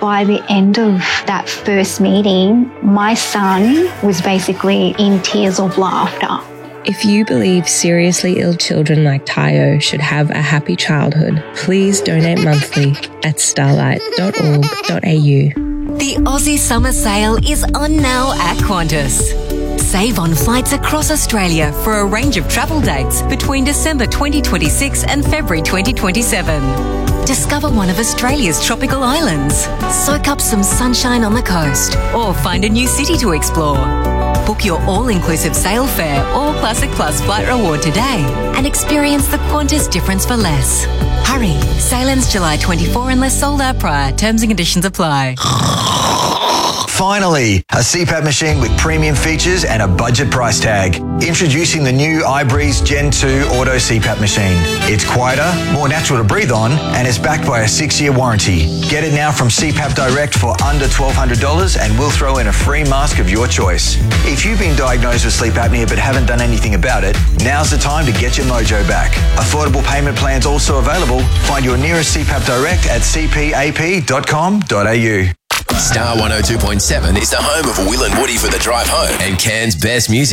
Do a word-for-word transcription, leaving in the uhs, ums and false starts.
by the end of that first meeting, my son was basically in tears of laughter. If you believe seriously ill children like Tayo should have a happy childhood, please donate monthly at starlight dot org dot a u. The Aussie Summer Sale is on now at Qantas. Save on flights across Australia for a range of travel dates between December twenty twenty-six and February twenty twenty-seven. Discover one of Australia's tropical islands, soak up some sunshine on the coast, or find a new city to explore. Book your all-inclusive sail fare or Classic Plus flight reward today and experience the Qantas difference for less. Hurry, sale ends July twenty-fourth unless sold out prior. Terms and conditions apply. Finally, a C PAP machine with premium features and a budget price tag. Introducing the new iBreeze Gen two Auto C PAP machine. It's quieter, more natural to breathe on, and it's backed by a six-year warranty. Get it now from C PAP Direct for under twelve hundred dollars and we'll throw in a free mask of your choice. If you've been diagnosed with sleep apnea but haven't done anything about it, now's the time to get your mojo back. Affordable payment plans also available. Find your nearest C PAP Direct at c p a p dot com dot a u. Star one oh two point seven is the home of Will and Woody for the drive home and Cairns' best music.